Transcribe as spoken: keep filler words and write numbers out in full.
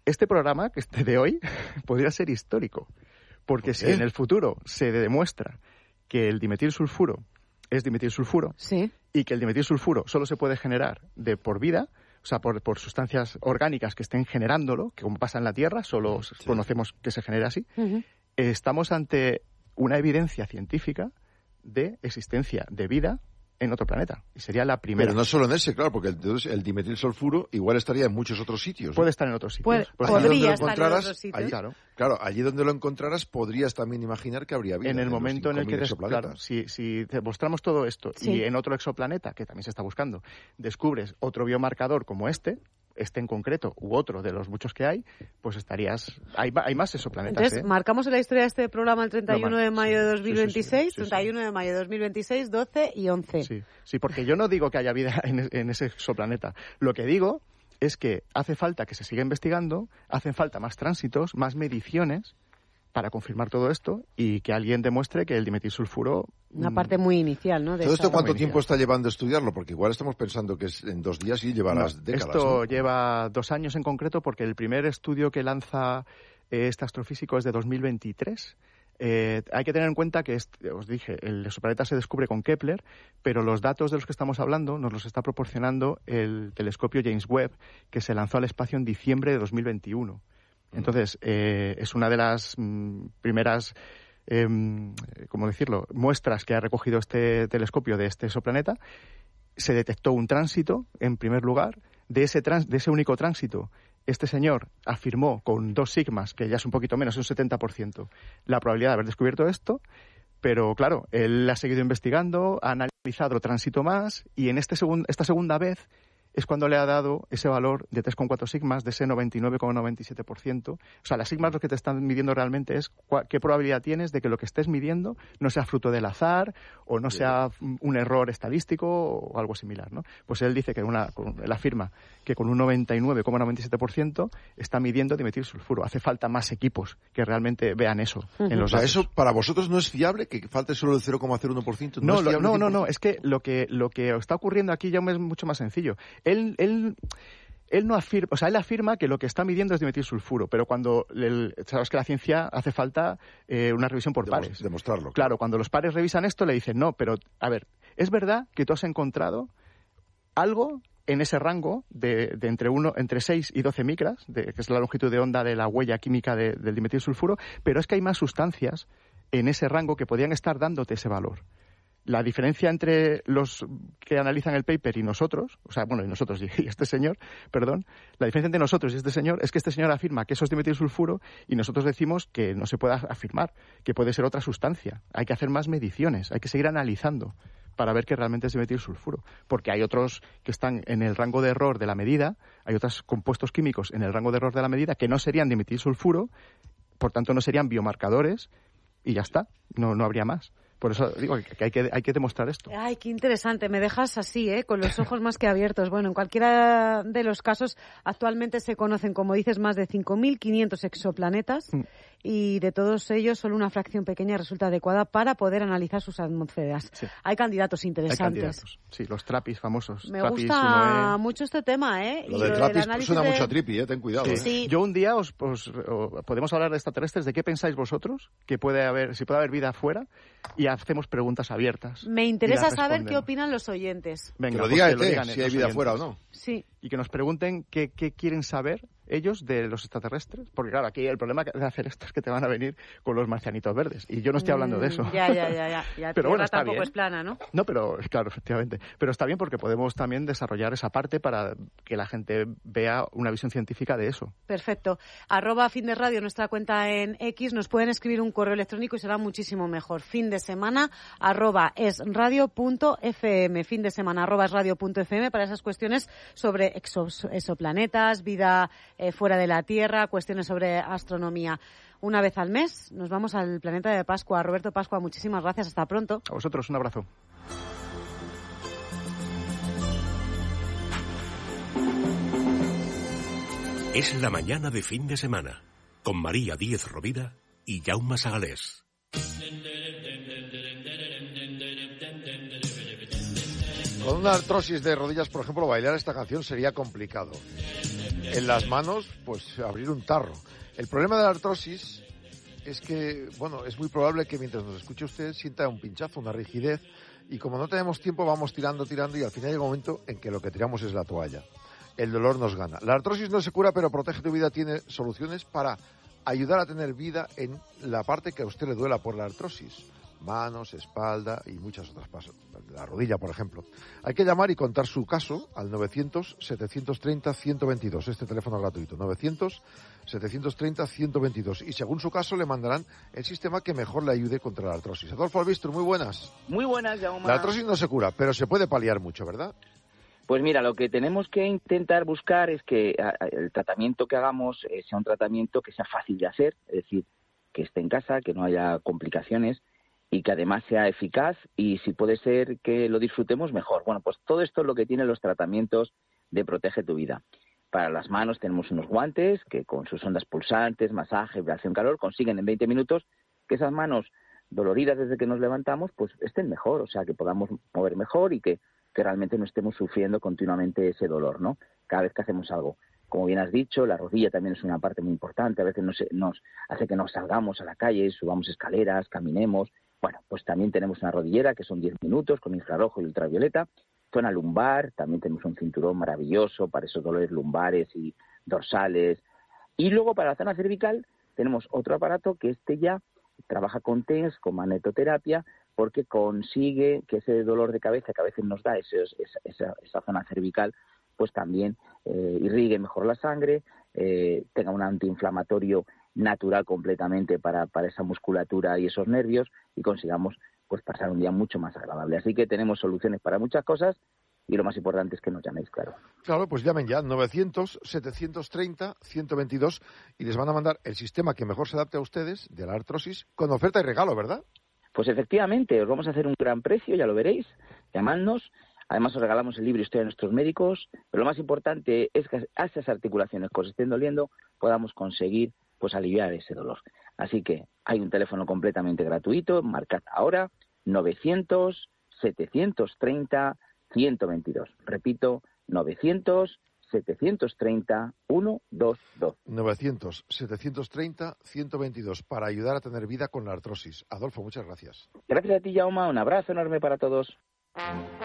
este programa, que este de hoy, podría ser histórico. Porque si en el futuro se demuestra que el dimetilsulfuro es dimetilsulfuro sí. y que el dimetilsulfuro solo se puede generar de por vida, o sea, por, por sustancias orgánicas que estén generándolo, que como pasa en la Tierra, solo sí. conocemos que se genera así, uh-huh. eh, estamos ante una evidencia científica de existencia de vida en otro planeta. Y sería la primera. Pero no solo en ese, claro, porque entonces el dimetilsulfuro igual estaría en muchos otros sitios. Puede estar en otros sitios. Puede, pues podría estar en otros sitios. Allí, claro. claro, allí donde lo encontraras podrías también imaginar que habría vida. En el en momento en el que, des, claro, si, si demostramos todo esto sí. y en otro exoplaneta, que también se está buscando, descubres otro biomarcador como este, este en concreto u otro de los muchos que hay, pues estarías... Hay, hay más exoplanetas. Entonces, ¿eh? marcamos en la historia de este programa el treinta y uno no de mayo de dos mil veintiséis, sí, sí, sí, sí, treinta y uno de mayo de dos mil veintiséis, doce y once. Sí, sí, porque yo no digo que haya vida en, en ese exoplaneta. Lo que digo es que hace falta que se siga investigando, hacen falta más tránsitos, más mediciones para confirmar todo esto y que alguien demuestre que el dimetilsulfuro... Una parte muy inicial, ¿no? De ¿Todo esto cuánto muy tiempo inicial. está llevando a estudiarlo? Porque igual estamos pensando que es en dos días y llevarás no, décadas. Esto ¿no? lleva dos años en concreto porque el primer estudio que lanza eh, este astrofísico es de dos mil veintitrés. Eh, hay que tener en cuenta que, este, os dije, el exoplaneta se descubre con Kepler, pero los datos de los que estamos hablando nos los está proporcionando el telescopio James Webb, que se lanzó al espacio en diciembre de dos mil veintiuno. Entonces, eh, es una de las mm, primeras, eh, ¿cómo decirlo?, muestras que ha recogido este telescopio de este exoplaneta. Se detectó un tránsito, en primer lugar. De ese, trans, de ese único tránsito, este señor afirmó con dos sigmas, que ya es un poquito menos, es un setenta por ciento, la probabilidad de haber descubierto esto. Pero, claro, él ha seguido investigando, ha analizado el tránsito más, y en este segun, esta segunda vez es cuando le ha dado ese valor de tres coma cuatro sigmas, de ese noventa y nueve coma noventa y siete por ciento. O sea, las sigmas lo que te están midiendo realmente es cua- qué probabilidad tienes de que lo que estés midiendo no sea fruto del azar o no sea un error estadístico o algo similar, ¿no? Pues él dice que una, él afirma que con un noventa y nueve coma noventa y siete por ciento está midiendo dimetilsulfuro. Hace falta más equipos que realmente vean eso uh-huh. en los O sea, datos. ¿eso para vosotros no es fiable? ¿Que falte solo el cero coma cero uno por ciento? No, no, no, es no, no, no, es que lo que lo que está ocurriendo aquí ya es mucho más sencillo. Él, él, él no afirma, o sea, él afirma que lo que está midiendo es dimetilsulfuro, pero cuando, el, sabes que la ciencia hace falta eh, una revisión por Demos, pares. Demostrarlo. Claro, cuando los pares revisan esto le dicen, no, pero, a ver, ¿es verdad que tú has encontrado algo en ese rango de, de entre uno, entre seis y doce micras, de, que es la longitud de onda de la huella química de, del dimetilsulfuro, pero es que hay más sustancias en ese rango que podrían estar dándote ese valor? La diferencia entre los que analizan el paper y nosotros, o sea, bueno, y nosotros y este señor, perdón, la diferencia entre nosotros y este señor es que este señor afirma que eso es dimetilsulfuro y nosotros decimos que no se puede afirmar, que puede ser otra sustancia. Hay que hacer más mediciones, hay que seguir analizando para ver que realmente es dimetilsulfuro, porque hay otros que están en el rango de error de la medida, hay otros compuestos químicos en el rango de error de la medida que no serían dimetilsulfuro, por tanto no serían biomarcadores y ya está, no, no habría más. Por eso digo que hay que, hay que demostrar esto. Ay, qué interesante. Me dejas así, ¿eh? Con los ojos más que abiertos. Bueno, en cualquiera de los casos, actualmente se conocen, como dices, más de cinco mil quinientos exoplanetas mm. y de todos ellos solo una fracción pequeña resulta adecuada para poder analizar sus atmósferas. Sí. Hay candidatos interesantes. Hay candidatos. Sí, los TRAPPISS famosos. Me TRAPPISS gusta uno E. mucho este tema, ¿eh? Lo de TRAPPISS suena de... mucho a tripi, ¿eh? Ten cuidado. Sí. ¿eh? Sí. Yo un día os, os, os podemos hablar de extraterrestres. ¿De qué pensáis vosotros? Que puede haber, si puede haber vida afuera, y hacemos preguntas abiertas. Me interesa saber qué opinan los oyentes. Venga, que lo pues diga que E T, lo digan si hay vida oyentes. afuera o no. Sí. Y que nos pregunten qué, qué quieren saber ellos de los extraterrestres. Porque claro, aquí el problema de hacer esto es que te van a venir con los marcianitos verdes. Y yo no estoy hablando de eso. Mm, ya, ya, ya. ya. ya pero bueno, está tampoco bien. Es plana, ¿no? No, pero claro, efectivamente. Pero está bien porque podemos también desarrollar esa parte para que la gente vea una visión científica de eso. Perfecto. Arroba fin de radio, nuestra cuenta en X. Nos pueden escribir un correo electrónico y será muchísimo mejor. Fin de semana, arroba esradio punto fm. Fin de semana, arroba esradio punto fm para esas cuestiones sobre exos, exoplanetas, vida eh, fuera de la Tierra, cuestiones sobre astronomía. Una vez al mes nos vamos al planeta de Pascua. Roberto Pascua, muchísimas gracias. Hasta pronto. A vosotros, un abrazo. Es la mañana de fin de semana, con María Díez Rovira y Jaume Sagalés. Con una artrosis de rodillas, por ejemplo, bailar esta canción sería complicado. En las manos, pues abrir un tarro. El problema de la artrosis es que, bueno, es muy probable que mientras nos escuche usted sienta un pinchazo, una rigidez, y como no tenemos tiempo vamos tirando, tirando, y al final llega un momento en que lo que tiramos es la toalla. El dolor nos gana. La artrosis no se cura, pero Protege tu Vida tiene soluciones para ayudar a tener vida en la parte que a usted le duela por la artrosis. Manos, espalda y muchas otras cosas. La rodilla, por ejemplo. Hay que llamar y contar su caso al novecientos, setecientos treinta, ciento veintidós. Este teléfono gratuito. novecientos, setecientos treinta, ciento veintidós. Y según su caso le mandarán el sistema que mejor le ayude contra la artrosis. Adolfo Albistur, muy buenas. Muy buenas, Jaume. La artrosis no se cura, pero se puede paliar mucho, ¿verdad? Pues mira, lo que tenemos que intentar buscar es que el tratamiento que hagamos sea un tratamiento que sea fácil de hacer, es decir, que esté en casa, que no haya complicaciones y que además sea eficaz, y si puede ser que lo disfrutemos, mejor. Bueno, pues todo esto es lo que tienen los tratamientos de Protege tu Vida. Para las manos tenemos unos guantes que con sus ondas pulsantes, masaje, vibración, calor, consiguen en veinte minutos que esas manos doloridas desde que nos levantamos pues estén mejor, o sea, que podamos mover mejor y que, que realmente no estemos sufriendo continuamente ese dolor, ¿no? Cada vez que hacemos algo. Como bien has dicho, la rodilla también es una parte muy importante. A veces nos, nos hace que nos salgamos a la calle, subamos escaleras, caminemos. Bueno, pues también tenemos una rodillera que son diez minutos con infrarrojo y ultravioleta. Zona lumbar, también tenemos un cinturón maravilloso para esos dolores lumbares y dorsales. Y luego para la zona cervical tenemos otro aparato que este ya trabaja con T E N S, con magnetoterapia, porque consigue que ese dolor de cabeza que a veces nos da ese, esa, esa, esa zona cervical, pues también eh, irrigue mejor la sangre, eh, tenga un antiinflamatorio natural completamente para, para esa musculatura y esos nervios, y consigamos pues pasar un día mucho más agradable. Así que tenemos soluciones para muchas cosas, y lo más importante es que nos llaméis, claro. Claro, pues llamen ya, novecientos, setecientos treinta, ciento veintidós, y les van a mandar el sistema que mejor se adapte a ustedes, de la artrosis, con oferta y regalo, ¿verdad? Pues efectivamente, os vamos a hacer un gran precio, ya lo veréis, llamadnos. Además os regalamos el libro Historia de nuestros médicos, pero lo más importante es que a esas articulaciones que os estén doliendo podamos conseguir pues aliviar ese dolor. Así que hay un teléfono completamente gratuito, marcad ahora novecientos, setecientos treinta, ciento veintidós. Repito, novecientos, setecientos treinta, ciento veintidós. novecientos, setecientos treinta, ciento veintidós, para ayudar a tener vida con la artrosis. Adolfo, muchas gracias. Gracias a ti, Jaume, un abrazo enorme para todos.